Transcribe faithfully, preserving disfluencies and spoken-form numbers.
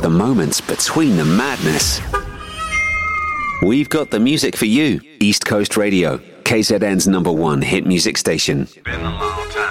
the moments between the madness. We've got the music for you. East Coast Radio, K Z N's number one hit music station. Been a long time.